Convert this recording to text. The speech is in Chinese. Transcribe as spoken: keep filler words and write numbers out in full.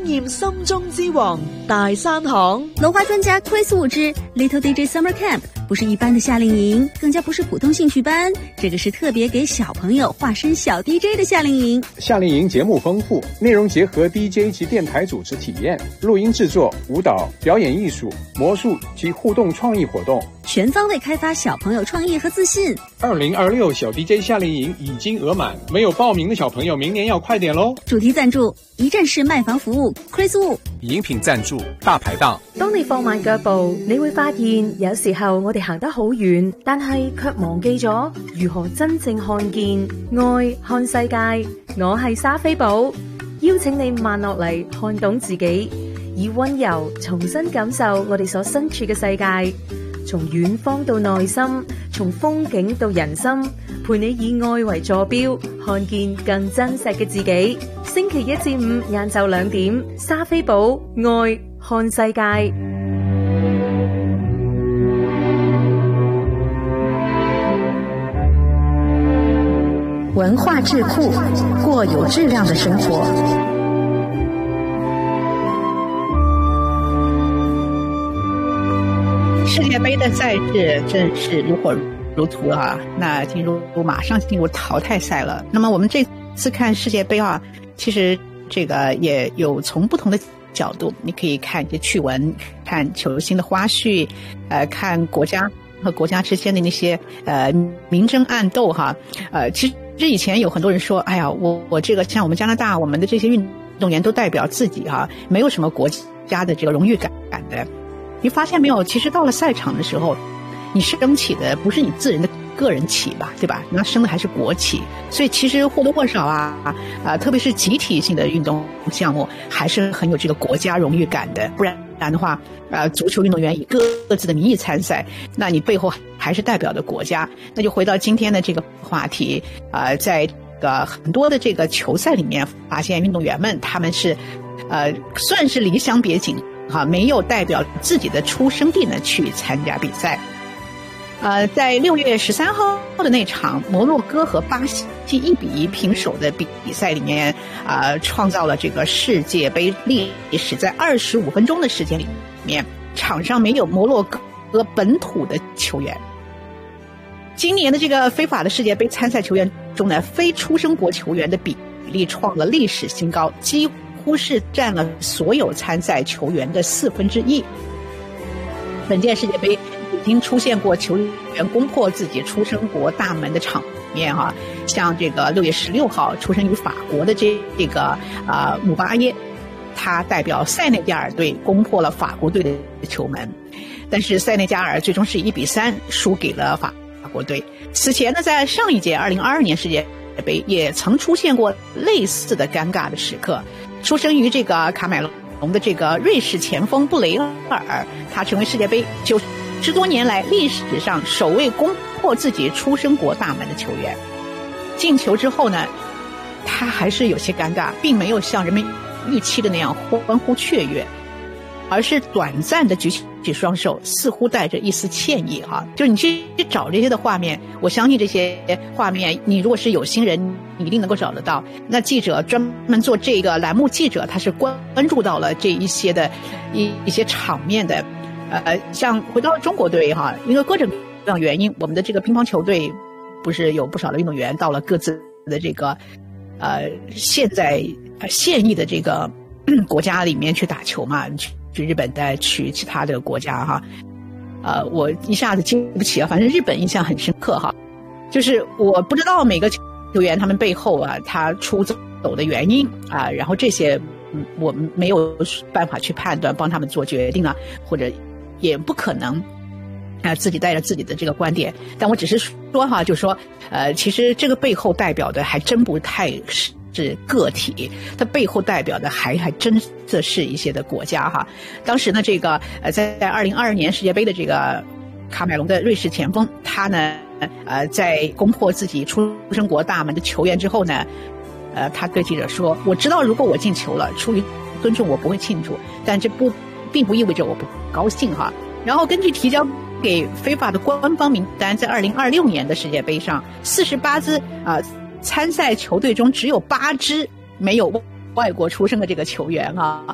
驗心中之王大山行。 龙华专家 Chris Wu 之 Little D J Summer Camp 不是一般的夏令营，更加不是普通兴趣班，这个是特别给小朋友化身小 D J 的夏令营。 夏令营节目丰富，内容结合 D J 及电台主持体验、录音制作、舞蹈、表演艺术、魔术及互动创意活动， 全方位开发小朋友创意和自信。 二零二六小 D J 夏令营已经额满，没有报名的小朋友明年要快点咯。 主题赞助一站式卖房服務 Chris Wu。 飲品贊助大排檔。 當你放慢腳步，你會發現有時候我哋行得好遠，但係卻忘記咗如何真正看見愛看世界。我係莎菲寶，邀請你慢落嚟，看懂自己，以溫柔重新感受我哋所身處嘅世界。從遠方到內心，從風景到人心，陪你以愛為坐標，看見更真實嘅自己。星期一至五晏晝兩點，莎菲寶愛看世界。 文化智庫，過有質量的生活。 世界杯的赛事真是如火如荼啊！那进入马上进入淘汰赛了。那么我们这次看世界杯啊，其实这个也有从不同的角度，你可以看一些趣闻，看球星的花絮，呃，看国家和国家之间的那些呃明争暗斗哈。呃，其实以前有很多人说，哎呀，我我这个像我们加拿大，我们的这些运动员都代表自己哈，没有什么国家的这个荣誉感的。你发现没有？其实到了赛场的时候，你升起的不是你自人的个人旗吧，对吧？那升的还是国旗。所以其实或多或少啊啊，特别是集体性的运动项目，还是很有这个国家荣誉感的。不然的话，呃，足球运动员以各自的名义参赛，那你背后还是代表的国家。那就回到今天的这个话题啊、呃，在呃很多的这个球赛里面，发现运动员们他们是呃算是离乡别井。哈，没有代表自己的出生地呢去参加比赛。呃，在六月十三号的那场摩洛哥和巴西一比一平手的比赛里面，啊、呃，创造了这个世界杯历史，在二十五分钟的时间里面，场上没有摩洛哥本土的球员。今年的这个非法的世界杯参赛球员中呢，非出生国球员的比例创了历史新高，几乎乎是占了所有参赛球员的四分之一。本届世界杯已经出现过球员攻破自己出生国大门的场面哈、啊，像这个六月十六号出生于法国的这这个啊、呃、姆巴耶，他代表塞内加尔队攻破了法国队的球门，但是塞内加尔最终是一比三输给了法国队。此前呢，在上一届二零二二年世界杯也曾出现过类似的尴尬的时刻。出生于这个卡麦隆的这个瑞士前锋布雷尔，他成为世界杯九十多年来历史上首位攻破自己出生国大门的球员。进球之后呢，他还是有些尴尬，并没有像人们预期的那样欢呼雀跃，而是短暂的举起双手，似乎带着一丝歉意哈、啊。就是你去找这些的画面，我相信这些画面，你如果是有心人，你一定能够找得到。那记者专门做这个栏目，记者他是关注到了这一些的一一些场面的。呃，像回到中国队哈，因为各种各样原因，我们的这个乒乓球队不是有不少的运动员到了各自的这个呃现在现役的这个国家里面去打球嘛，去去日本的，去其他的国家哈。呃，我一下子记不起啊，反正日本印象很深刻哈。就是我不知道每个球员他们背后啊，他出走的原因啊，然后这些嗯，我们没有办法去判断，帮他们做决定啊，或者也不可能啊，自己带着自己的这个观点。但我只是说哈，就是说，呃，其实这个背后代表的还真不太是。是个体，它背后代表的还还真的是一些的国家哈。当时呢，这个呃，在在二零二二年世界杯的这个卡麦隆的瑞士前锋，他呢呃在攻破自己出生国大门的球员之后呢，呃，他对记者说：“我知道如果我进球了，出于尊重我不会庆祝，但这不并不意味着我不高兴哈。”然后根据提交给非法的官方名单，在二零二六年的世界杯上，四十八支啊。呃参赛球队中只有八支没有外国出生的这个球员啊，